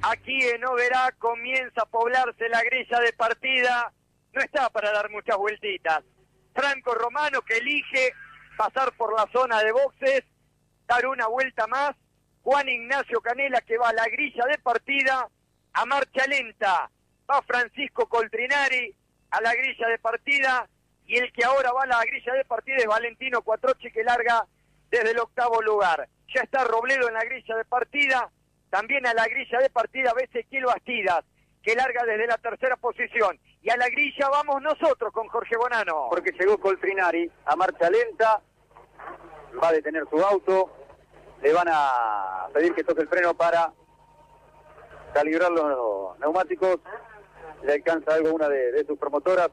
Aquí en Oberá comienza a poblarse la grilla de partida. No está para dar muchas vueltitas. Franco Romano, que elige pasar por la zona de boxes, dar una vuelta más. Juan Ignacio Canela, que va a la grilla de partida. A marcha lenta va Francisco Coltrinari a la grilla de partida. Y el que ahora va a la grilla de partida es Valentino Cuatrochi, que larga desde el 8º lugar. Ya está Robledo en la grilla de partida. También a la grilla de partida va Ezequiel Bastidas, que larga desde la 3ª posición. Y a la grilla vamos nosotros con Jorge Bonano. Porque llegó Coltrinari a marcha lenta, va a detener su auto, le van a pedir que toque el freno para calibrar los neumáticos. Le alcanza algo una de sus promotoras.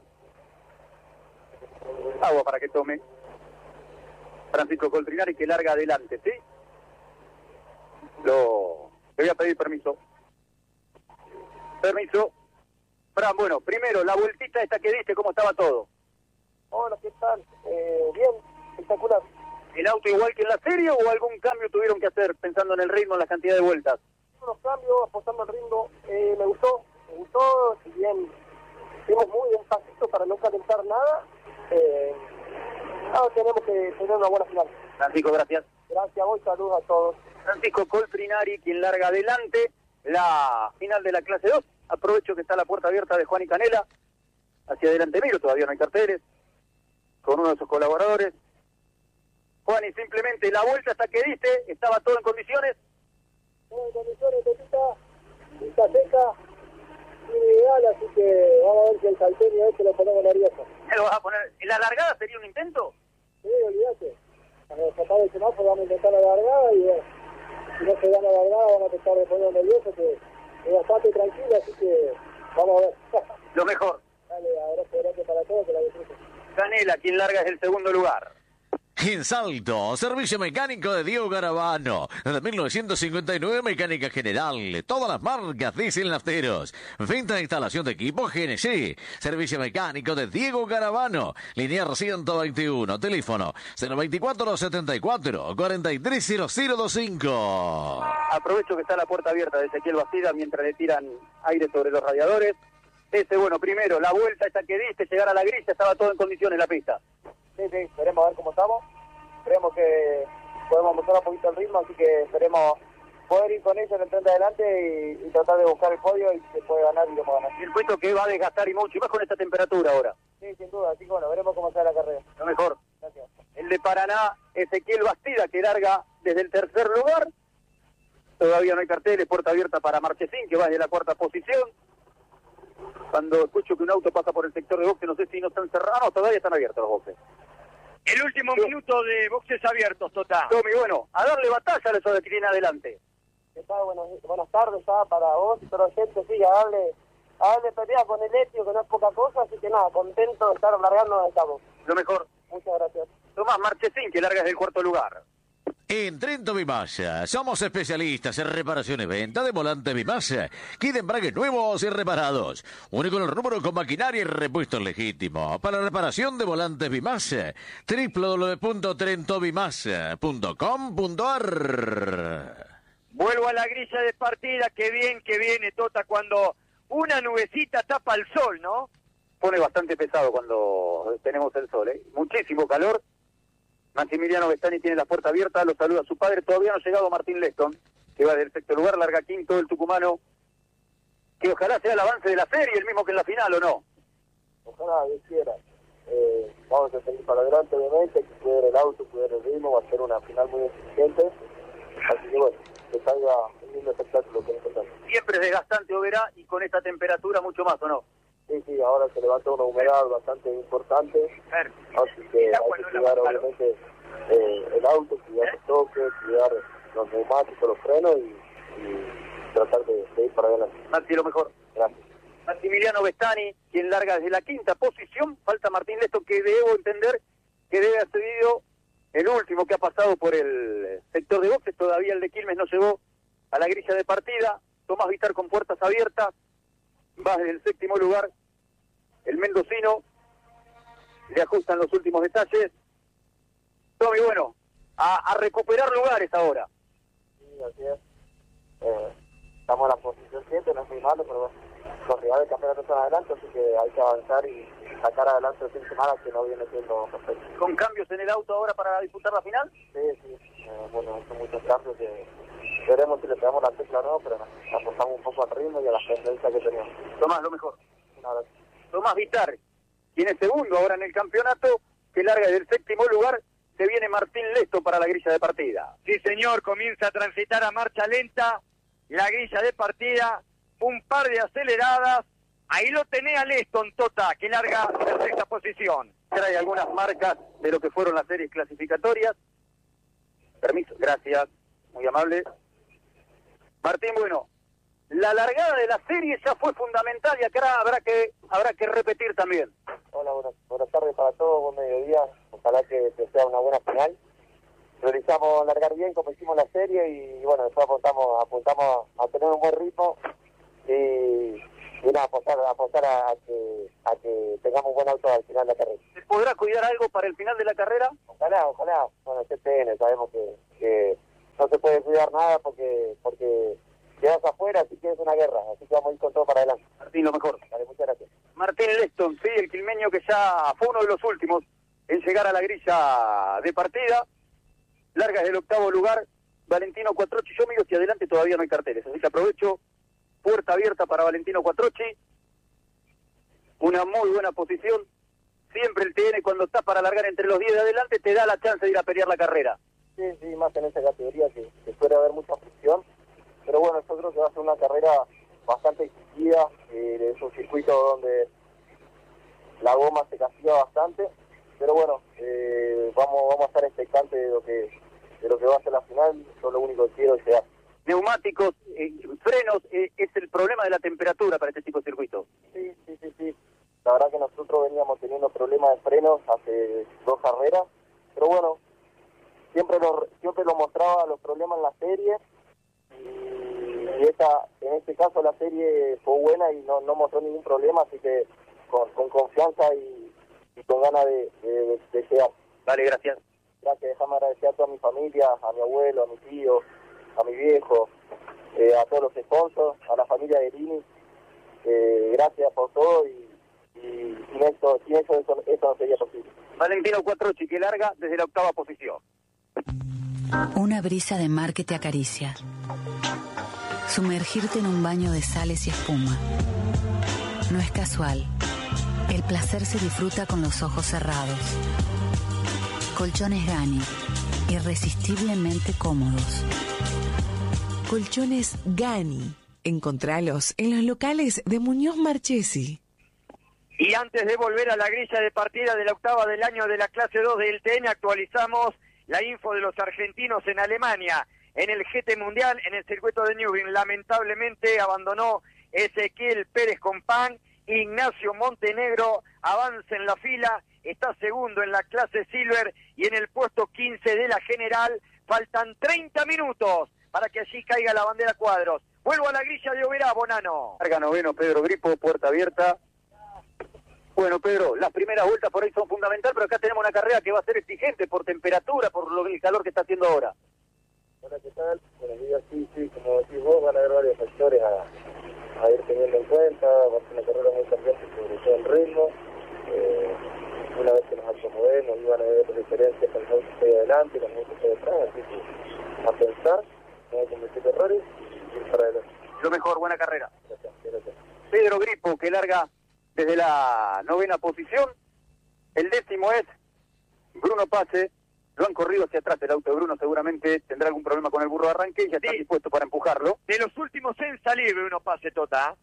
Agua para que tome. Francisco Coltrinari, que larga adelante, ¿sí? Le voy a pedir permiso. Permiso. Fran, bueno, primero, la vueltita esta que diste, ¿cómo estaba todo? Hola, ¿qué tal? Bien, espectacular. ¿El auto igual que en la serie o algún cambio tuvieron que hacer pensando en el ritmo, en la cantidad de vueltas? Unos cambios, apostando al ritmo, me gustó, si bien hicimos muy despacito para no calentar nada, tenemos que tener una buena final. Francisco, gracias. Gracias a vos, saludos a todos. Francisco Coltrinari, quien larga adelante la final de la clase 2. Aprovecho que está la puerta abierta de Juan y Canela. Hacia adelante miro, todavía no hay carteles. Con uno de sus colaboradores. Juan, y simplemente la vuelta hasta que diste, ¿estaba todo en condiciones? Todo en condiciones, pista seca, ideal, así que vamos a ver si el salteño lo ponemos nervioso. ¿Lo vas a poner? ¿En la largada sería un intento? Sí, olvídate. Cuando tratamos el semáforo vamos a intentar la largada y bueno, si no se da la largada vamos a tratar de poner nervioso, que es bastante tranquilo, así que vamos a ver. Lo mejor. Dale, abrazo para todos, que la disfruten. Canela, quien larga es el segundo lugar. En Salto, servicio mecánico de Diego Garavano. Desde 1959, mecánica general. Todas las marcas diésel nafteros. Venta e instalación de equipo GNC. Servicio mecánico de Diego Garavano. Linear 121. Teléfono 024-74-430025. Aprovecho que está la puerta abierta de Ezequiel Bastida mientras le tiran aire sobre los radiadores. Bueno, primero, la vuelta esta que diste, llegar a la grilla, estaba todo en condiciones la pista. Sí, esperemos a ver cómo estamos. Esperemos que podemos mejorar un poquito el ritmo, así que esperemos poder ir con ellos en el tren de adelante y tratar de buscar el podio y si se puede ganar y lo podemos ganar. Circuito que va a desgastar y mucho, y más con esta temperatura ahora. Sí, sin duda, así que bueno, veremos cómo sale la carrera. Lo mejor. Gracias. El de Paraná, Ezequiel Bastida, que larga desde el 3er lugar. Todavía no hay carteles, puerta abierta para Marchesín, que va desde la 4ª posición. Cuando escucho que un auto pasa por el sector de boxes, no sé si no están cerrados, no, todavía están abiertos los boxes. El último minuto de boxes abiertos, Tota. Tommy, bueno, a darle batalla a esos de que viene adelante. ¿Qué tal? Buenas tardes ya para vos y toda la gente, sí, a darle pelea con el Etio, que no es poca cosa, así que nada, contento de estar largando donde estamos. Lo mejor. Muchas gracias. Tomás Marchesín, que larga desde el 4º lugar. En Trento Bimasa, somos especialistas en reparación y venta de volantes Bimasa, kit de embrague nuevos y reparados. Único en el rubro con maquinaria y repuestos legítimos. Para reparación de volantes Bimasa, www.trentobimasa.com.ar. Vuelvo a la grilla de partida, qué bien que viene, Tota, cuando una nubecita tapa el sol, ¿no? Pone bastante pesado cuando tenemos el sol, ¿eh? Muchísimo calor. Maximiliano Bestani tiene la puerta abierta, lo saluda a su padre. Todavía no ha llegado Martín Leston, que va del 6º lugar, larga quinto el tucumano, que ojalá sea el avance de la serie, el mismo que en la final, ¿o no? Ojalá, Dios quiera. Vamos a seguir para adelante, obviamente, hay que cuidar el auto, cuidar el ritmo, va a ser una final muy exigente. Así que bueno, que salga un lindo espectáculo, que es importante. Siempre es desgastante Oberá y con esta temperatura mucho más, ¿o no? Sí, ahora se levanta una humedad bastante importante, así que hay que cuidar obviamente el auto, cuidar los toques, cuidar los neumáticos, los frenos y tratar de ir para adelante. Maxi, lo mejor. Gracias. Maximiliano Bestani, quien larga desde la 5ª posición. Falta Martín Leston, que debo entender que debe haber sido el último que ha pasado por el sector de boxes. Todavía el de Quilmes no llegó a la grilla de partida. Tomás Vitar con puertas abiertas. Va desde el 7º lugar. El mendocino le ajustan los últimos detalles. Tommy, bueno, a recuperar lugares ahora. Sí, así es. Estamos en la posición muy malos, pero bueno, los rivales del campeonato están adelante, así que hay que avanzar y sacar adelante el fin de semana, que no viene siendo perfecto. ¿Con cambios en el auto ahora para disputar la final? Sí. Bueno, son muchos cambios que veremos si le pegamos la tecla o no, pero apostamos un poco al ritmo y a la tendencia que tenemos. Tomás, lo mejor. Tomás Vitar, quien es segundo ahora en el campeonato, que larga desde el séptimo lugar. Se viene Martín Lesto para la grilla de partida. Sí, señor, comienza a transitar a marcha lenta la grilla de partida, un par de aceleradas. Ahí lo tenés a Leston, Tota, que larga en la sexta posición. Trae algunas marcas de lo que fueron las series clasificatorias. Permiso, gracias, muy amable. Martín, bueno, la largada de la serie ya fue fundamental y acá habrá que repetir también. Hola, buenas tardes para todos, buen mediodía. Ojalá que sea una buena final. Priorizamos largar bien como hicimos la serie y bueno, después apuntamos a tener un buen ritmo y nada, apostar a que tengamos un buen auto al final de la carrera. ¿Se podrá cuidar algo para el final de la carrera? Ojalá. Bueno, CTN, sabemos que no se puede cuidar nada porque quedas afuera, así que es una guerra, así que vamos a ir con todo para adelante. Martín, lo mejor. Vale, muchas gracias. Martín Leston, sí, el quilmeño que ya fue uno de los últimos en llegar a la grilla de partida. Larga desde el octavo lugar, Valentino Quattrocchi. Yo miro que adelante todavía no hay carteles, así que aprovecho, puerta abierta para Valentino Quattrocchi. Una muy buena posición. Siempre el TN cuando está para largar entre los 10 de adelante te da la chance de ir a pelear la carrera. Sí, más en esa categoría que suele haber mucha fricción. Pero bueno, yo creo que va a ser una carrera bastante exigida. Es un circuito donde la goma se castiga bastante. Pero bueno, vamos a estar expectantes de lo que va a ser la final. Yo lo único que quiero es llegar. Neumáticos, frenos, es el problema de la temperatura para este tipo de circuito. Sí. La verdad que nosotros veníamos teniendo problemas de frenos hace 2 carreras. Pero bueno, siempre lo mostraba los problemas en la serie. Y en este caso la serie fue buena y no mostró ningún problema, así que con confianza y con ganas de llegar. Vale, gracias. Gracias, déjame agradecer a toda mi familia, a mi abuelo, a mi tío, a mi viejo, a todos los sponsors, a la familia de Lini. Gracias por todo y sin eso no sería posible. Valentino Quattrocchi, que larga desde la octava posición. Una brisa de mar que te acaricia. Sumergirte en un baño de sales y espuma. No es casual. El placer se disfruta con los ojos cerrados. Colchones Gani. Irresistiblemente cómodos. Colchones Gani. Encontralos en los locales de Muñoz Marchesi. Y antes de volver a la grilla de partida de la octava del año de la clase 2 del TN, actualizamos la info de los argentinos en Alemania. En el GT Mundial, en el circuito de Nürburgring, lamentablemente abandonó Ezequiel Pérez Compán. Ignacio Montenegro avanza en la fila, está segundo en la clase Silver y en el puesto 15 de la general. Faltan 30 minutos para que allí caiga la bandera cuadros. Vuelvo a la grilla de Oberá, Bonano. Larga noveno Pedro Gripo, puerta abierta. Bueno, Pedro, las primeras vueltas por ahí son fundamentales, pero acá tenemos una carrera que va a ser exigente por temperatura, por el calor que está haciendo ahora. Hola, ¿qué tal? Buenos días, sí, como decís vos, van a haber varios factores a ir teniendo en cuenta. Va a ser una carrera muy cambiante, sobre todo el ritmo. Una vez que nos acomodemos, iban a haber diferencias con el auto que hay adelante, con el auto que hay detrás, así que a pensar, no hay que cometer errores y ir para adelante. Lo mejor, buena carrera. Gracias. Pedro Gripo, que larga desde la novena posición. El décimo es Bruno Pace. Lo han corrido hacia atrás el auto de Bruno, seguramente tendrá algún problema con el burro de arranque y ya está dispuesto para empujarlo. De los últimos en salir, Bruno Pace, Tota.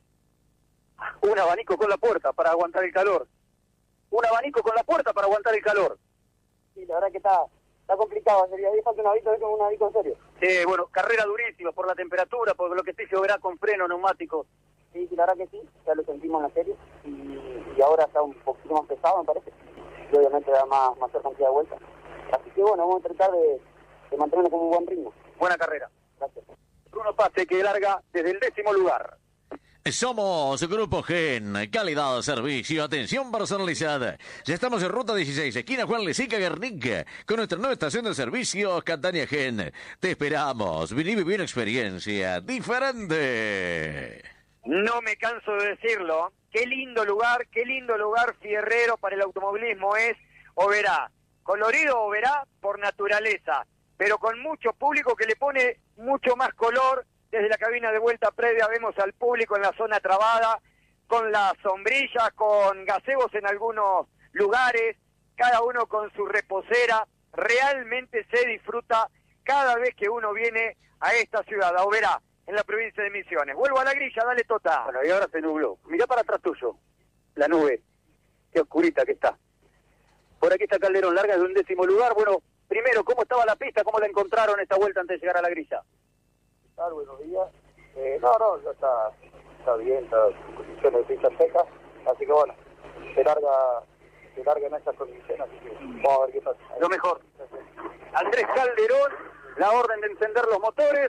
Un abanico con la puerta para aguantar el calor. Un abanico con la puerta para aguantar el calor. Sí, la verdad que está complicado, sería ahí falta un abanico en serio. Bueno, carrera durísima por la temperatura, por lo que se verá con freno neumático. Sí, la verdad que sí, ya lo sentimos en la serie y ahora está un poquito más pesado, me parece. Y obviamente da mayor cantidad de vueltas. Así que bueno, vamos a tratar de mantenerlo con un buen ritmo. Buena carrera. Gracias. Bruno Pace, que larga desde el décimo lugar. Somos Grupo Gen, calidad, servicio, atención personalizada. Ya estamos en Ruta 16, esquina Juan Lezica Guernica, con nuestra nueva estación de servicio, Catania Gen. Te esperamos, vení y viví una experiencia diferente. No me canso de decirlo. Qué lindo lugar fierrero para el automovilismo es Oberá. Colorido Oberá por naturaleza, pero con mucho público que le pone mucho más color. Desde la cabina de vuelta previa vemos al público en la zona trabada, con las sombrillas, con gazebos en algunos lugares, cada uno con su reposera. Realmente se disfruta cada vez que uno viene a esta ciudad, a Oberá, en la provincia de Misiones. Vuelvo a la grilla, dale Tota. Bueno, y ahora se nubló. Mirá para atrás tuyo, la nube, qué oscurita que está. Por aquí está Calderón, larga de un 10º lugar. Bueno, primero, ¿cómo estaba la pista? ¿Cómo la encontraron esta vuelta antes de llegar a la grilla? Buenos días. No, ya está bien, está en condiciones de pista seca, así que bueno, se larga en estas condiciones, así que vamos a ver qué pasa. Lo mejor. Andrés Calderón, la orden de encender los motores.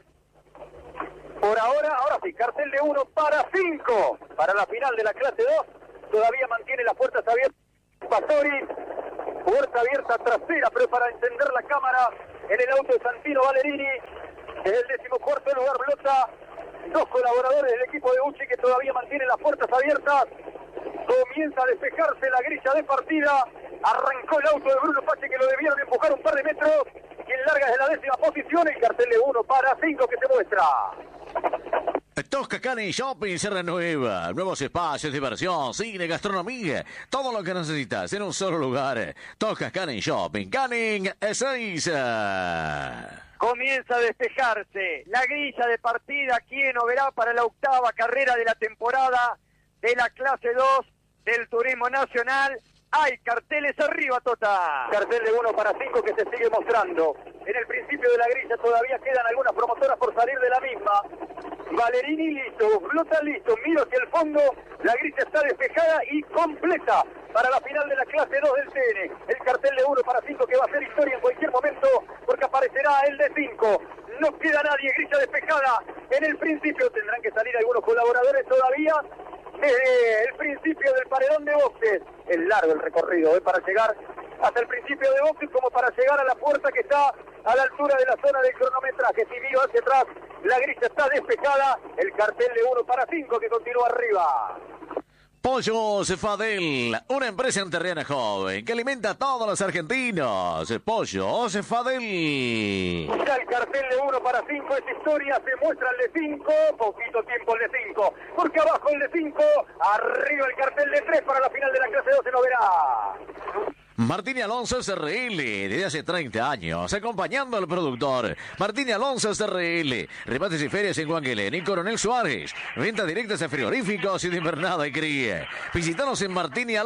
Por ahora sí, cartel de 1 para 5 para la final de la clase 2. Todavía mantiene las puertas abiertas Pastori, puerta abierta trasera, pero para encender la cámara en el auto de Santino Valerini. En el 14º lugar Blota, 2 colaboradores del equipo de Uchi que todavía mantienen las puertas abiertas. Comienza a despejarse la grilla de partida. Arrancó el auto de Bruno Pache, que lo debieron empujar un par de metros. Quien larga desde la 10ª posición, el cartel de 1 para 5 que se muestra. Tosca Canning Shopping se renueva. Nuevos espacios, diversión, cine, gastronomía. Todo lo que necesitas en un solo lugar. Tosca Canning Shopping. Canning Ezeiza. Comienza a despejarse la grilla de partida. ¿Quién verá para la 8ª carrera de la temporada de la clase 2 del Turismo Nacional? Hay carteles arriba, Tota. Cartel de 1 para 5 que se sigue mostrando. En el principio de la grilla todavía quedan algunas promotoras por salir de la misma. Valerini listo, Blota listo, miro hacia el fondo, la grilla está despejada y completa para la final de la clase 2 del TN. El cartel de 1 para 5 que va a hacer historia en cualquier momento porque aparecerá el de 5. No queda nadie, grilla despejada. En el principio tendrán que salir algunos colaboradores todavía. Desde el principio del paredón de boxes. Es largo el recorrido, para llegar hasta el principio de boxes como para llegar a la puerta que está a la altura de la zona del cronometraje. Si miro hacia atrás, la grilla está despejada. El cartel de 1 para 5 que continúa arriba. Pollos Fadel, una empresa enterriana joven que alimenta a todos los argentinos. Pollos Fadel. Ya el cartel de 1 para 5 es historia, se muestra el de 5, poquito tiempo el de 5, porque abajo el de 5, arriba el cartel de 3 para la final de la clase 2 se lo verá. Martín Alonso SRL, desde hace 30 años, acompañando al productor. Martín Alonso SRL, remates y ferias en Guanguelén y Coronel Suárez. Ventas directas a frigoríficos y de invernada y cría. Visítanos en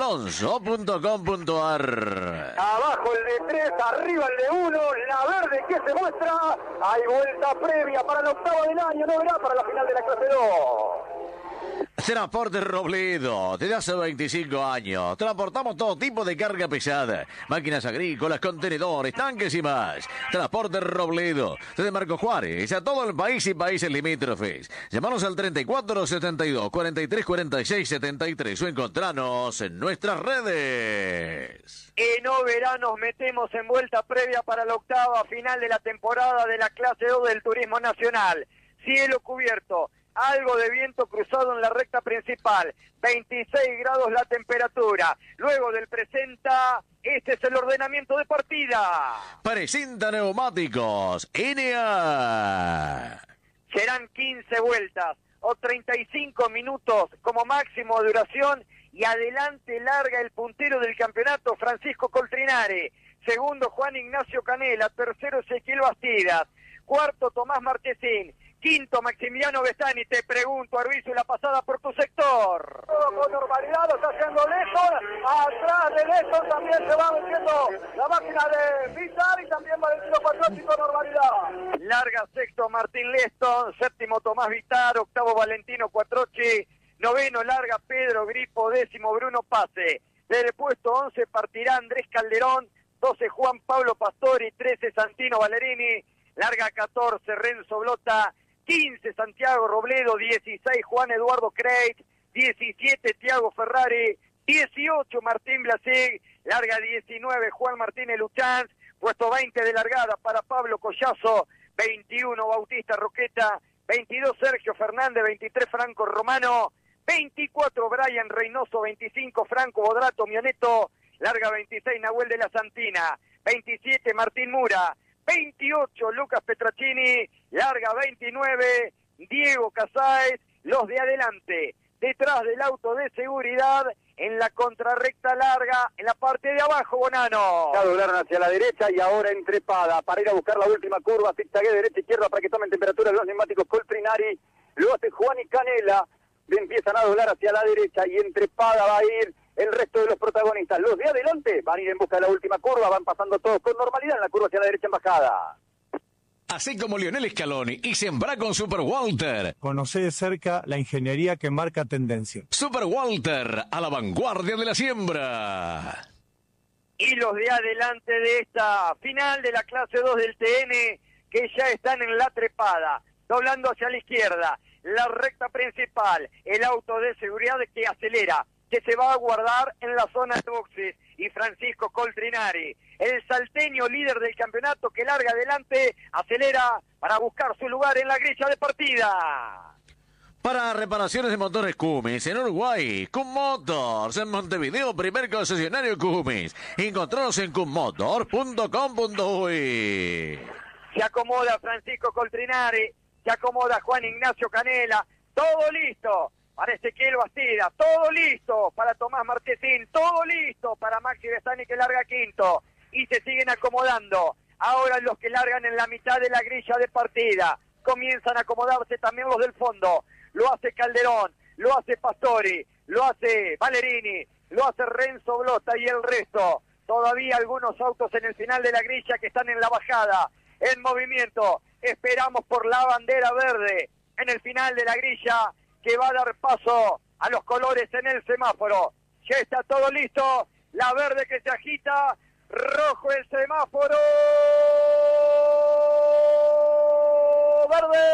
martinialonso.com.ar. Abajo el de 3, arriba el de 1, la verde que se muestra. Hay vuelta previa para la 8ª del año, no verá para la final de la clase 2. Transporte Robledo, desde hace 25 años. Transportamos todo tipo de carga pesada. Máquinas agrícolas, contenedores, tanques y más. Transporte Robledo, desde Marco Juárez a todo el país y países limítrofes. Llámanos al 3472 43 46 73 o encontranos en nuestras redes. En Oberá nos metemos en vuelta previa para la 8ª final de la temporada de la clase 2 del Turismo Nacional. Cielo cubierto. Algo de viento cruzado en la recta principal, 26 grados la temperatura. Luego del presenta, este es el ordenamiento de partida. Presenta neumáticos NA. Serán 15 vueltas o 35 minutos como máximo de duración y adelante larga el puntero del campeonato Francisco Coltrinare. Segundo Juan Ignacio Canela, tercero Ezequiel Bastidas, cuarto Tomás Marchesín. Quinto, Maximiliano Bestani. Te pregunto, Arbizu, la pasada por tu sector. Todo con normalidad, lo está haciendo Leston. Atrás de Leston también se va metiendo la máquina de Vitar y también Valentino Quattrocchi con normalidad. Larga sexto, Martín Leston. Séptimo, Tomás Vitar. Octavo, Valentino Quattrocchi. Noveno, larga Pedro Grifo. Décimo, Bruno Pase. Desde el puesto 11 partirá Andrés Calderón. 12, Juan Pablo Pastori. 13, Santino Valerini. Larga 14, Renzo Blota. 15, Santiago Robledo, 16, Juan Eduardo Creit, 17, Tiago Ferrari, 18, Martín Blasig, larga 19, Juan Martínez Luchanz, puesto 20 de largada para Pablo Collazo, 21, Bautista Roqueta, 22 Sergio Fernández, 23 Franco Romano, 24 Brian Reynoso, 25 Franco Bodrato Mioneto, larga 26 Nahuel de la Santina, 27 Martín Mura, 28 Lucas Petracini, larga 29 Diego Casáez, los de adelante, detrás del auto de seguridad, en la contrarrecta larga, en la parte de abajo, Bonano. Ya doblaron hacia la derecha y ahora en trepada para ir a buscar la última curva, zigzagué derecha-izquierda para que tomen temperatura los neumáticos Coltrinari, lo hace Juan y Canela, empiezan a doblar hacia la derecha y en trepada va a ir el resto de los protagonistas. Los de adelante van a ir en busca de la última curva, van pasando todos con normalidad en la curva hacia la derecha en bajada. Así como Lionel Scaloni y sembrá con Super Walter. Conoce de cerca la ingeniería que marca tendencia. Super Walter, a la vanguardia de la siembra. Y los de adelante de esta final de la clase 2 del TN, que ya están en la trepada, doblando hacia la izquierda, la recta principal, el auto de seguridad que acelera, que se va a guardar en la zona de boxes, y Francisco Coltrinari, el salteño líder del campeonato que larga adelante, acelera para buscar su lugar en la grilla de partida. Para reparaciones de motores Cummins en Uruguay, Cum Motors en Montevideo, primer concesionario Cummins. Encontraros en cummotor.com.uy. Se acomoda Francisco Coltrinari, se acomoda Juan Ignacio Canela, todo listo para Ezequiel Bastida, todo listo para Tomás Marchesín, todo listo para Maxi Bestani que larga quinto, y se siguen acomodando. Ahora los que largan en la mitad de la grilla de partida, comienzan a acomodarse también los del fondo, lo hace Calderón, lo hace Pastori, lo hace Valerini, lo hace Renzo Blota y el resto. Todavía algunos autos en el final de la grilla que están en la bajada, en movimiento. Esperamos por la bandera verde en el final de la grilla que va a dar paso a los colores en el semáforo. Ya está todo listo, la verde que se agita, rojo el semáforo, verde,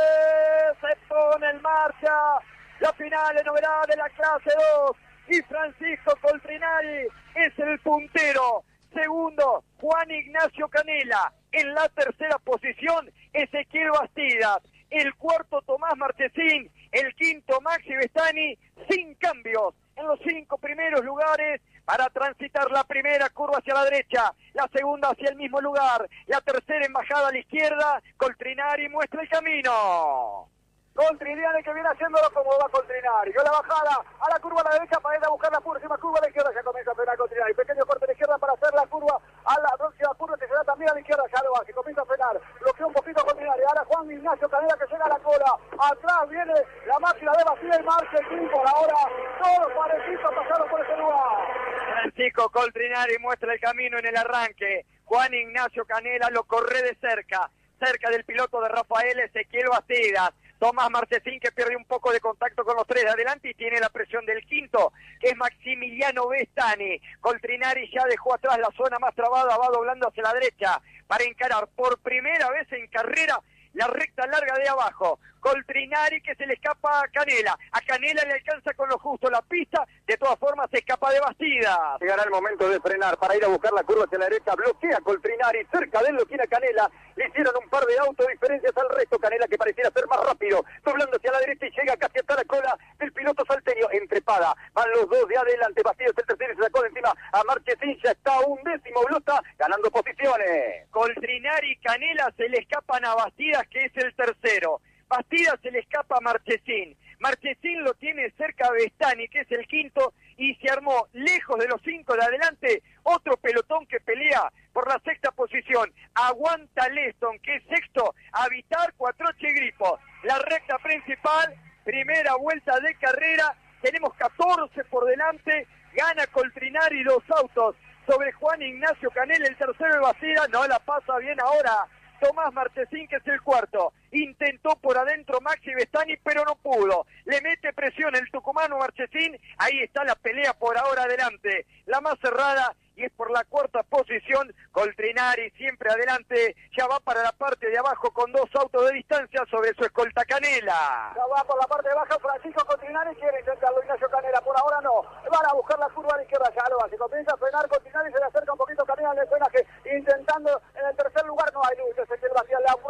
se pone en marcha la final de novedad de la clase 2 y Francisco Coltrinari es el puntero. Segundo, Juan Ignacio Canela. En la tercera posición, Ezequiel Bastidas. El cuarto, Tomás Marchesín. El quinto, Maxi Bestani. Sin cambios en los 5 primeros lugares para transitar la primera curva hacia la derecha, la segunda hacia el mismo lugar, la tercera en bajada a la izquierda. Coltrinari muestra el camino. Coltrinari que viene haciéndolo como va Coltrinari. Yo la bajada a la curva a la derecha para ir a buscar la próxima curva a la izquierda. Ya comienza a frenar Coltrinari. Pequeño corte a la izquierda para hacer la curva a la próxima curva que será también a la izquierda. Ya lo hace, comienza a frenar. Bloquea un poquito Coltrinari. Ahora Juan Ignacio Canela que llega a la cola. Atrás viene la máquina de Bastida y marcha el tiempo. Ahora todos parecidos pasaron por ese lugar. Francisco Coltrinari muestra el camino en el arranque. Juan Ignacio Canela lo corre de cerca del piloto de Rafael Ezequiel Bastidas. Tomás Marchesín que pierde un poco de contacto con los tres de adelante y tiene la presión del quinto, que es Maximiliano Bestani. Coltrinari ya dejó atrás la zona más trabada, va doblando hacia la derecha para encarar por primera vez en carrera la recta larga de abajo. Coltrinari que se le escapa a Canela. A Canela le alcanza con lo justo la pista. De todas formas se escapa de Bastidas. Llegará el momento de frenar para ir a buscar la curva hacia la derecha. Bloquea Coltrinari. Cerca de él lo tiene Canela. Le hicieron un par de autodiferencias al resto. Canela que pareciera ser más rápido. Doblando hacia la derecha y llega casi hasta la cola del piloto salteño. Entrepada. Van los dos de adelante. Bastidas el tercero y se sacó de encima a Marchesín. Ya está a 1/10 Blota ganando posiciones. Coltrinari y Canela se le escapan a Bastidas que es el tercero. Bastidas se le escapa a Marchesín. Marchesín lo tiene cerca a Bestani, que es el quinto, y se armó lejos de los 5 de adelante otro pelotón que pelea por la sexta posición. Aguanta Leston, que es sexto, a Vitar, Cuatroche, Gripo. La recta principal, primera vuelta de carrera, tenemos 14 por delante, gana Coltrinari 2 autos sobre Juan Ignacio Canela, el tercero de Bastidas, no la pasa bien ahora Tomás Marchesín, que es el cuarto. Intentó por adentro Maxi Bestani, pero no pudo. Le mete presión el tucumano Marchesín. Ahí está la pelea por ahora adelante. La más cerrada y es por la cuarta posición. Coltrinari siempre adelante. Ya va para la parte de abajo con 2 autos de distancia sobre su escolta Canela. Ya va por la parte de abajo Francisco Coltrinari. Quiere intentarlo Ignacio Canela. Por ahora no. Van a buscar la curva a la izquierda. Ya lo hace. Comienza a frenar Coltrinari. Se le acerca un poquito Canela al frenaje. Intentando en el tercer lugar. No hay luz. Ezequiel Bastidas le apuró. Lo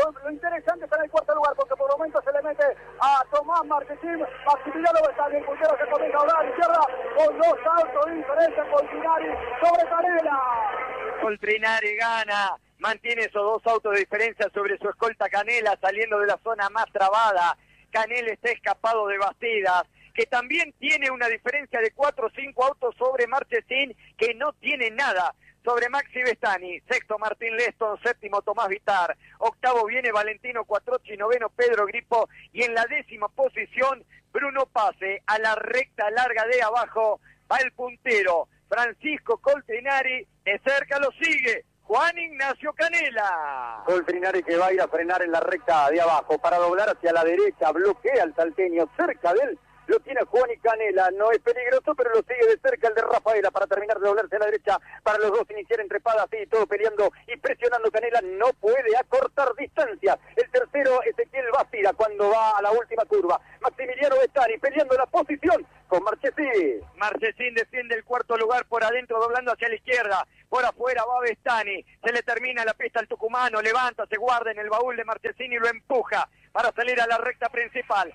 lo interesante está en el cuarto lugar, porque por el momento se le mete a Tomás Marchesín, Maximiliano Bestani, el puntero que comienza a hablar a la izquierda, con 2 autos de diferencia, Coltrinari sobre Canela. Coltrinari gana, mantiene esos 2 autos de diferencia sobre su escolta Canela, saliendo de la zona más trabada. Canela está escapado de Bastidas, que también tiene una diferencia de 4 o 5 autos sobre Marchesín, que no tiene nada sobre Maxi Bestani. Sexto Martín Leston, séptimo Tomás Vitar, octavo viene Valentino Quattrocchi, noveno Pedro Gripo, y en la 10ª posición Bruno Pase. A la recta larga de abajo va el puntero Francisco Coltrinari, de cerca lo sigue Juan Ignacio Canela. Coltrinari que va a ir a frenar en la recta de abajo para doblar hacia la derecha, bloquea al salteño, cerca de él lo tiene Juan y Canela, no es peligroso, pero lo sigue de cerca el de Rafaela para terminar de doblarse a la derecha, para los dos iniciar entrepada, así todo peleando y presionando. Canela no puede acortar distancia. El tercero, Ezequiel Bastida, cuando va a la última curva. Maximiliano Bestani peleando la posición con Marchesín. Marchesín defiende el cuarto lugar por adentro, doblando hacia la izquierda. Por afuera va Bestani, se le termina la pista al tucumano, levanta, se guarda en el baúl de Marchesín y lo empuja para salir a la recta principal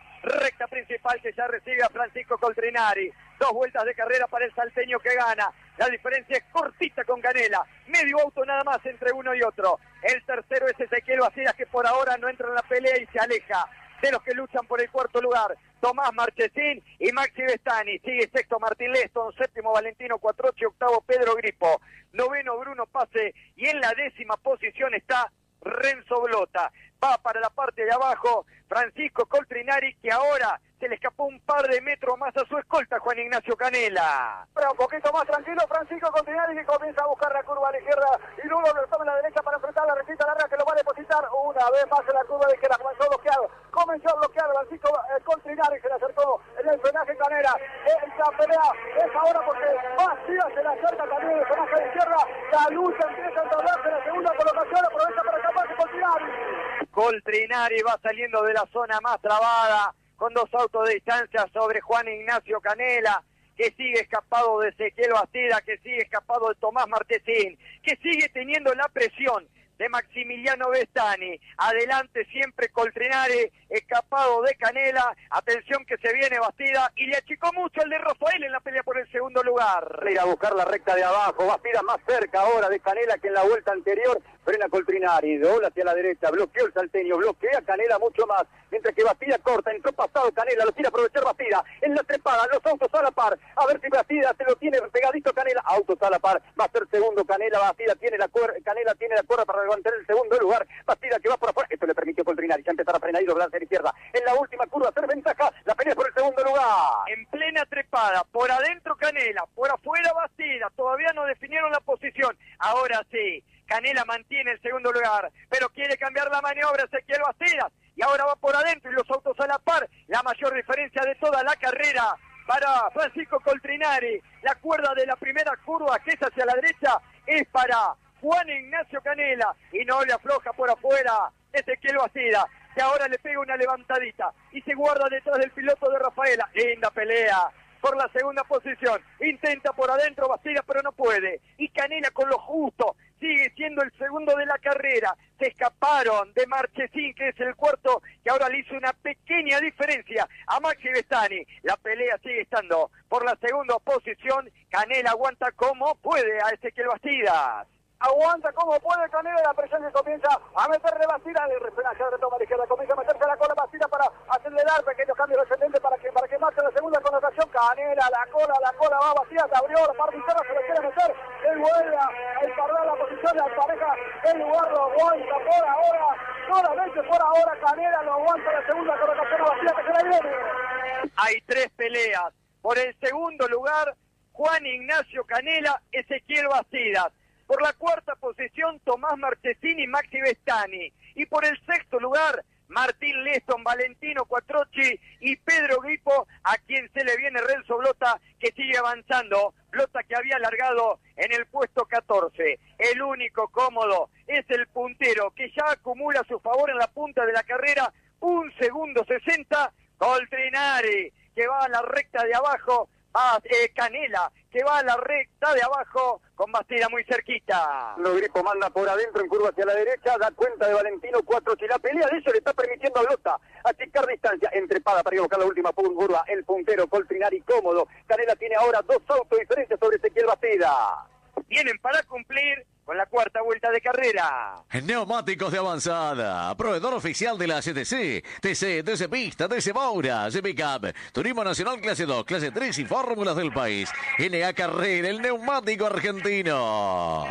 que ya recibe a Francisco Coltrinari. 2 vueltas de carrera para el salteño que gana. La diferencia es cortita con Canela, medio auto nada más entre uno y otro. El tercero es Ezequiel Bastidas, que por ahora no entra en la pelea y se aleja de los que luchan por el cuarto lugar. Tomás Marchesín y Maxi Bestani. Sigue sexto Martín Leston, séptimo Valentino Quattrocchi, octavo Pedro Gripo, noveno Bruno Pase, y en la 10ª posición está Renzo Blota. Va para la parte de abajo Francisco Coltrinari, que ahora se le escapó un par de metros más a su escolta Juan Ignacio Canela. Pero un poquito más tranquilo Francisco Coltrinari, que comienza a buscar la curva a la izquierda y luego lo toma a la derecha para enfrentar la recita larga que lo va a depositar una vez más en la curva de izquierda. Comenzó a bloquear Francisco Coltrinari, se le acercó en el frenaje Canela. Esta pelea es ahora porque Bastidas se le acerca también en el frenaje de izquierda. La lucha empieza a entablarse en la segunda colocación, aprovecha para escaparse Coltrinari. Coltrinari va saliendo de la zona más trabada, con 2 autos de distancia sobre Juan Ignacio Canela, que sigue escapado de Ezequiel Bastida, que sigue escapado de Tomás Marchesín, que sigue teniendo la presión de Maximiliano Bestani. Adelante siempre Coltrinari, escapado de Canela. Atención que se viene Bastida y le achicó mucho el de Rafael en la pelea por el segundo lugar. Ir a buscar la recta de abajo, Bastida más cerca ahora de Canela que en la vuelta anterior. Frena Coltrinari, dobla hacia la derecha, bloqueó el salteño, bloquea Canela mucho más, mientras que Bastida corta, entró pasado Canela, lo quiere aprovechar Bastida, en la trepada, los autos a la par, a ver si Bastida se lo tiene pegadito Canela, autos a la par, va a ser segundo Canela, Bastida tiene la Canela tiene la cuerda para levantar el segundo lugar, Bastida que va por afuera, esto le permitió Coltrinari ya empezar a frenar y doblarse a la izquierda, en la última curva hacer ventaja, la pelea por el segundo lugar. En plena trepada, por adentro Canela, por afuera Bastida, todavía no definieron la posición, ahora sí. Canela mantiene el segundo lugar, pero quiere cambiar la maniobra Ezequiel Bastidas, y ahora va por adentro y los autos a la par. La mayor diferencia de toda la carrera para Francisco Coltrinari. La cuerda de la primera curva, que es hacia la derecha, es para Juan Ignacio Canela, y no le afloja por afuera Ezequiel Bastidas, que ahora le pega una levantadita y se guarda detrás del piloto de Rafaela. Linda pelea por la segunda posición, intenta por adentro Bastidas, pero no puede, y Canela con lo justo sigue siendo el segundo de la carrera. Se escaparon de Marchesín, que es el cuarto, que ahora le hizo una pequeña diferencia a Maxi Bestani. La pelea sigue estando por la segunda posición. Canela aguanta como puede a Ezequiel Bastidas. Aguanta como puede Canela, la presión que comienza a meterle Bastida, el refrenaje de retoma a la izquierda, comienza a meterse la cola Bastida para acelerar pequeños cambios descendentes para que marche la segunda colocación. Canela, la cola va Bastida, se abrió la parte interna, se lo quiere meter, él vuelve a encargar la posición, la pareja, el lugar lo aguanta por ahora, solamente por ahora Canela lo aguanta la segunda colocación a Bastida, que se la viene. Hay 3 peleas, por el segundo lugar Juan Ignacio Canela, Ezequiel Bastidas. Por la cuarta posición, Tomás Marchesín y Maxi Bestani. Y por el sexto lugar, Martín Leston, Valentino Quattrocchi y Pedro Gripo, a quien se le viene Renzo Blota, que sigue avanzando. Blota que había largado en el puesto 14. El único cómodo es el puntero, que ya acumula a su favor en la punta de la carrera 1 segundo 60. Coltrinari, que va a la recta de abajo, Canela, que va a la recta de abajo con Bastida muy cerquita. Lo Gripo manda por adentro en curva hacia la derecha, da cuenta de Valentino Cuatrochi. La pelea de eso le está permitiendo a Blota achicar distancia, entrepada para ir a buscar la última curva. El puntero Coltrinari cómodo. Canela tiene ahora 2 autos diferentes sobre Ezequiel Bastida. Vienen para cumplir con la cuarta vuelta de carrera. Neumáticos de avanzada, proveedor oficial de la CTC, TC Pista, TC Maura, Pickup, Turismo Nacional Clase 2, Clase 3 y fórmulas del país. NA Carrera, el neumático argentino.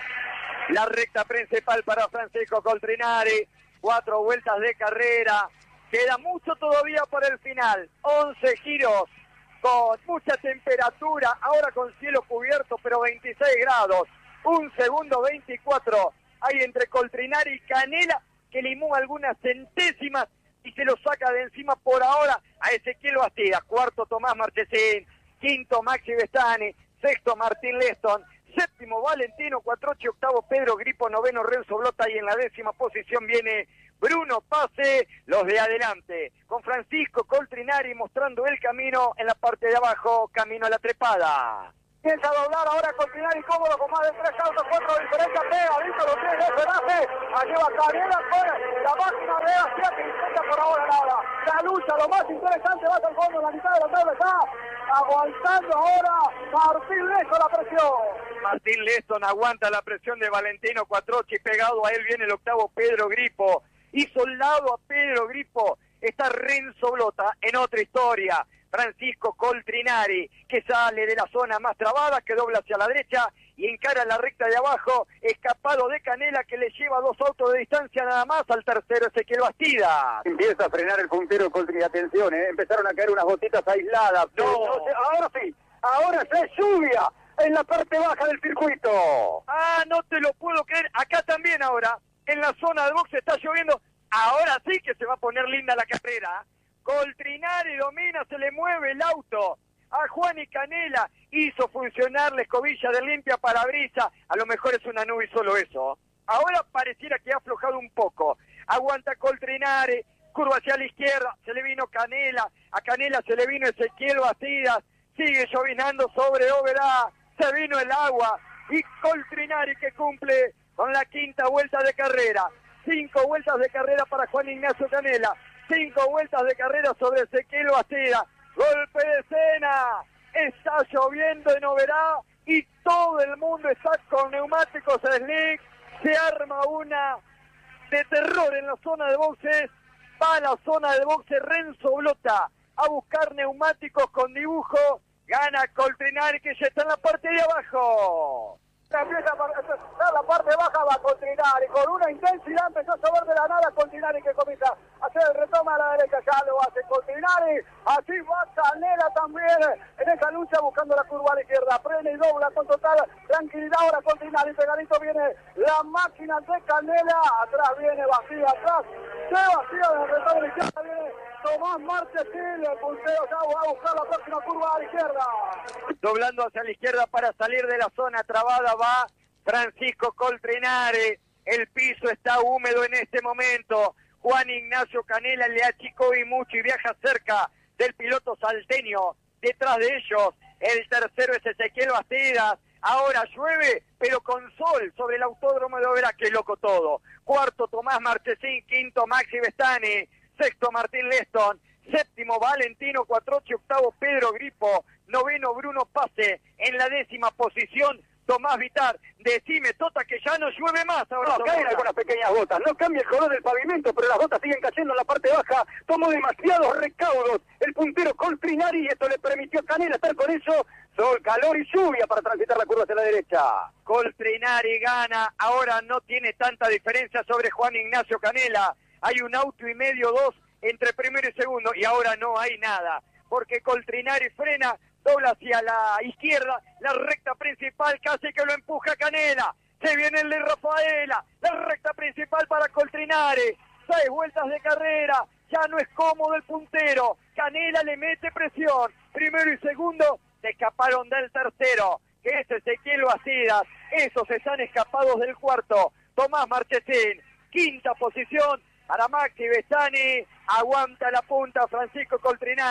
La recta principal para Francisco Coltrinari, 4 vueltas de carrera. Queda mucho todavía por el final, 11 giros. Con mucha temperatura, ahora con cielo cubierto, pero 26 grados. 1 segundo 24 hay entre Coltrinari y Canela, que limó algunas centésimas y se lo saca de encima por ahora a Ezequiel Bastida. Cuarto Tomás Marchesín, quinto Maxi Bestani, sexto Martín Leston, séptimo Valentino Cuatrochi, octavo Pedro Gripo, noveno Renzo Blota y en la 10ª posición viene Bruno Pase, los de adelante, con Francisco Coltrinari mostrando el camino en la parte de abajo, camino a la trepada. Piensa doblar ahora Coltrinari cómodo con más de 3 autos, 4 diferencias, pegadito, lo tiene de pedaje, allí va Canela con la máquina de hacia que intenta por ahora nada. La lucha, lo más interesante, va hasta el fondo, en la mitad de la tabla está aguantando ahora Martín Leston la presión. Martín Leston aguanta la presión de Valentino Cuatrochi, pegado a él viene el octavo Pedro Gripo. Y soldado a Pedro Gripo está Renzo Blota en otra historia. Francisco Coltrinari, que sale de la zona más trabada, que dobla hacia la derecha y encara la recta de abajo, escapado de Canela, que le lleva 2 autos de distancia nada más al tercero Ezequiel Bastida. Empieza a frenar el puntero Coltrinari, atención, empezaron a caer unas gotitas aisladas. No. Ahora sí, ahora ya es lluvia en la parte baja del circuito. No te lo puedo creer, acá también ahora, en la zona de box está lloviendo, ahora sí que se va a poner linda la carrera. Coltrinari domina, se le mueve el auto a Juan y Canela, hizo funcionar la escobilla de limpia parabrisas, a lo mejor es una nube y solo eso. Ahora pareciera que ha aflojado un poco, aguanta Coltrinari, curva hacia la izquierda, se le vino Canela, a Canela se le vino Ezequiel Bastidas, sigue llovinando sobre Oberá, se vino el agua, y Coltrinari que cumple con la 5ª vuelta de carrera, 5 vueltas de carrera para Juan Ignacio Canela, 5 vueltas de carrera sobre Ezequiel Bastida, golpe de escena, está lloviendo en Oberá y todo el mundo está con neumáticos slick, se arma una de terror en la zona de boxes, va a la zona de boxes Renzo Blota a buscar neumáticos con dibujo, gana Coltrinari que ya está en la parte de abajo. Empieza a la parte baja, va Coltrinari, con una intensidad empezó a llover de la nada Coltrinari que comienza a hacer el retoma a la derecha, ya lo hace Coltrinari, así va Canela también en esa lucha buscando la curva a la izquierda, frena y dobla con total tranquilidad, ahora Coltrinari, pegadito viene la máquina de Canela, atrás viene Bastida, atrás de Bastida, del retoma a la izquierda viene Tomás Marchesín, el puntero ya va a buscar la próxima curva a la izquierda. Doblando hacia la izquierda para salir de la zona trabada va Francisco Coltrinari. El piso está húmedo en este momento. Juan Ignacio Canela le achicó y mucho y viaja cerca del piloto salteño. Detrás de ellos, el tercero es Ezequiel Bastidas. Ahora llueve, pero con sol sobre el autódromo de Oberá. Qué loco todo. Cuarto, Tomás Marchesín. Quinto, Maxi Bestani. Sexto, Martín Leston. Séptimo, Valentino Cuatrochi. Octavo, Pedro Gripo. Noveno, Bruno Pase. En la 10ª posición, Tomás Vitar. Decime, Tota, que ya no llueve más. Ahora no, caen algunas pequeñas gotas. No cambia el color del pavimento, pero las gotas siguen cayendo en la parte baja. Tomó demasiados recaudos el puntero Coltrinari y esto le permitió a Canela estar con eso. Sol, calor y lluvia para transitar la curva hacia la derecha. Coltrinari gana. Ahora no tiene tanta diferencia sobre Juan Ignacio Canela. Hay 1,5 autos dos entre primero y segundo y ahora no hay nada. Porque Coltrinari frena, dobla hacia la izquierda, la recta principal casi que lo empuja Canela. Se viene el de Rafaela, la recta principal para Coltrinari. 6 vueltas de carrera, ya no es cómodo el puntero. Canela le mete presión. Primero y segundo se escaparon del tercero, que es Ezequiel Bastidas. Esos están escapados del cuarto. Tomás Marchesín, 5ª posición para Maxi Bestani. Aguanta la punta Francisco Coltrinari.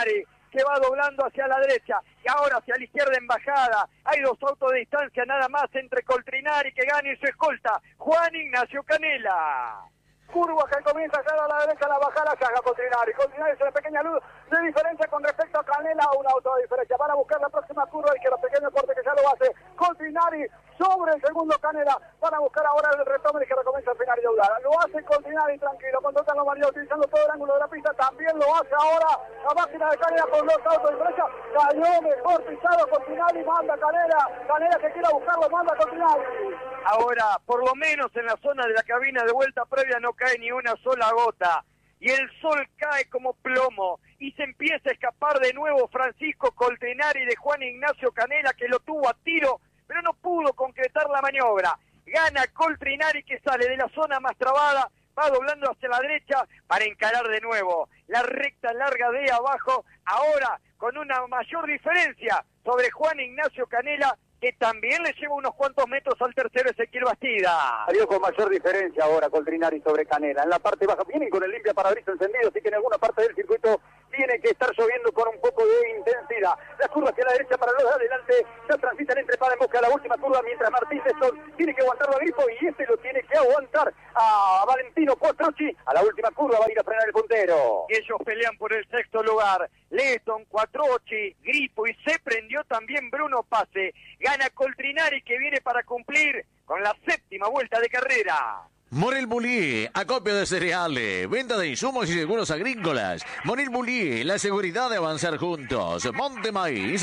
que va doblando hacia la derecha y ahora hacia la izquierda en bajada. Hay 2 autos de distancia nada más entre Coltrinari que gana y su escolta, Juan Ignacio Canela. Curva que comienza ya a la derecha, la bajada, se haga Coltrinari. Coltrinari es una pequeña luz de diferencia con respecto a Canela, un auto de diferencia. Van a buscar la próxima curva y que los pequeños cortes que ya lo hace Coltrinari sobre el segundo Canela. Van a buscar ahora el retorno y que recomienza al final y doblar. Lo hace Coltrinari tranquilo, con total normalidad, utilizando todo el ángulo de la pista. También lo hace ahora la máquina de Canela con 2 autos de diferencia. Cayó mejor pisado Coltrinari, manda Canela. Canela que quiera buscarlo, manda Coltrinari. Ahora, por lo menos en la zona de la cabina de vuelta previa no cae ni una sola gota. Y el sol cae como plomo. Y se empieza a escapar de nuevo Francisco Coltrinari de Juan Ignacio Canela, que lo tuvo a tiro, pero no pudo concretar la maniobra. Gana Coltrinari, que sale de la zona más trabada, va doblando hacia la derecha para encarar de nuevo la recta larga de abajo, ahora con una mayor diferencia sobre Juan Ignacio Canela, que también le lleva unos cuantos metros al tercero Ezequiel Bastida. Salió con mayor diferencia ahora Coltrinari sobre Canela. En la parte baja vienen con el limpia parabrisas encendido, así que en alguna parte del circuito tiene que estar lloviendo con un poco de intensidad. La curva hacia la derecha para los de adelante, ya transitan entre para en busca de la última curva, mientras Martín Leston tiene que aguantarlo a Grifo y este lo tiene que aguantar a Valentino Quattrocchi. A la última curva va a ir a frenar el puntero. Ellos pelean por el 6º lugar. Leston, Quattrocchi, Grifo y se prendió también Bruno Pase. Gana Coltrinari, que viene para cumplir con la 7ª vuelta de carrera. Morel Bullier, acopio de cereales, venta de insumos y seguros agrícolas. Morel Bullier, la seguridad de avanzar juntos. Monte Maíz,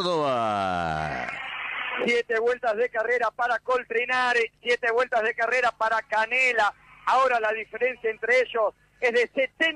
Córdoba. 7 vueltas de carrera para Coltrinari, 7 vueltas de carrera para Canela. Ahora la diferencia entre ellos es de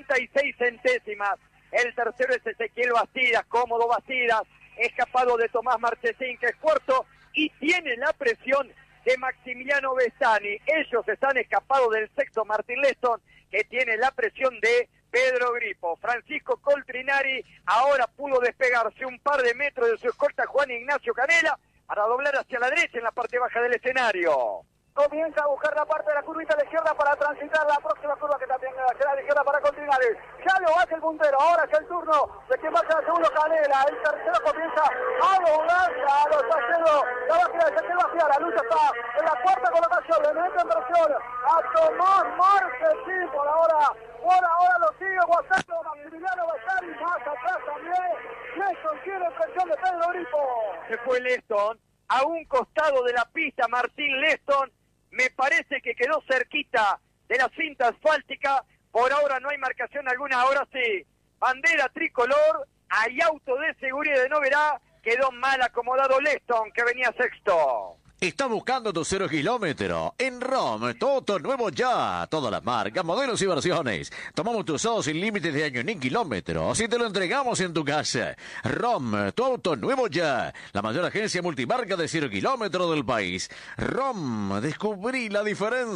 76 centésimas. El tercero es Ezequiel Bastidas, cómodo Bastidas, escapado de Tomás Marchesín, que es cuarto, y tiene la presión de Maximiliano Vestani. Ellos están escapados del 6º Martín Leston, que tiene la presión de Pedro Grifo. Francisco Coltrinari ahora pudo despegarse un par de metros de su escolta Juan Ignacio Canela para doblar hacia la derecha en la parte baja del escenario. Comienza a buscar la parte de la curvita a la izquierda para transitar la próxima curva, que también será a la izquierda para Coltrinari. Ya lo hace el puntero, ahora es el turno de quien marcha el segundo Canela. El tercero comienza a doblar, ya lo está haciendo la máquina de Ezequiel Bastida. La lucha está en la 4ª colocación, le mete en presión a Tomás Marchesín. Por ahora lo sigue aguantando Maximiliano Vestani, más atrás también. Leston tiene presión de Pedro Grifo. Se fue Leston a un costado de la pista. Martín Leston me parece que quedó cerquita de la cinta asfáltica. Por ahora no hay marcación alguna. Ahora sí, bandera tricolor, hay auto de seguridad de novedad. Quedó mal acomodado Leston, que venía 6º. Está buscando tu 0 kilómetro. En ROM, tu auto nuevo ya. Todas las marcas, modelos y versiones. Tomamos tu usados sin límites de año ni kilómetros y te lo entregamos en tu casa. ROM, tu auto nuevo ya. La mayor agencia multimarca de 0 kilómetros del país. ROM, descubrí la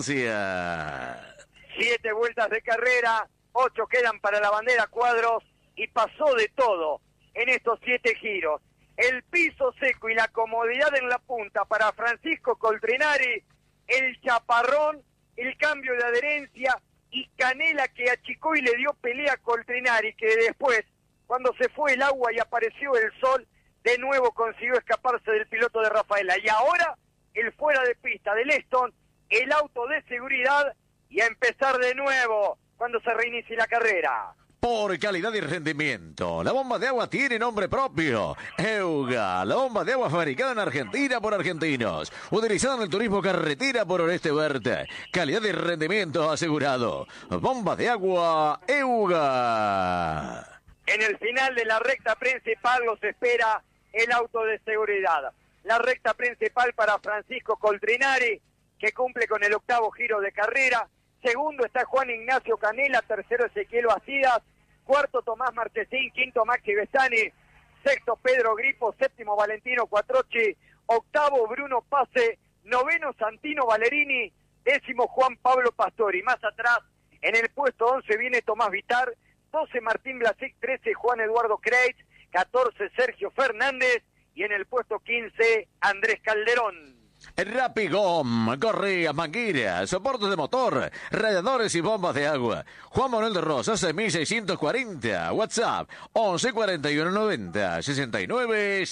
diferencia. 7 vueltas de carrera, 8 quedan para la bandera cuadros y pasó de todo en estos 7 giros. El piso seco y la comodidad en la punta para Francisco Coltrinari, el chaparrón, el cambio de adherencia y Canela, que achicó y le dio pelea a Coltrinari, que después, cuando se fue el agua y apareció el sol, de nuevo consiguió escaparse del piloto de Rafaela. Y ahora, el fuera de pista de Leston, el auto de seguridad, y a empezar de nuevo cuando se reinicie la carrera. Por calidad y rendimiento, la bomba de agua tiene nombre propio. Euga, la bomba de agua fabricada en Argentina por argentinos, utilizada en el turismo carretera por Oeste Verde. Calidad y rendimiento asegurado. Bomba de agua Euga. En el final de la recta principal los espera el auto de seguridad. La recta principal para Francisco Coltrinari, que cumple con el 8º giro de carrera. Segundo está Juan Ignacio Canela, tercero Ezequiel Bastidas, cuarto Tomás Marchesín, quinto Maxi Vestani, sexto Pedro Grifo, séptimo Valentino Quattrocchi, octavo Bruno Pase, noveno Santino Valerini, décimo Juan Pablo Pastori. Más atrás, en el puesto 11 viene Tomás Vitar, 12 Martín Blasic, 13 Juan Eduardo Kreitz, 14 Sergio Fernández y en el puesto 15 Andrés Calderón. Rapigom, correas, mangueras, soportes de motor, radiadores y bombas de agua. Juan Manuel de Rosas, 1640. WhatsApp, 11 41 90 69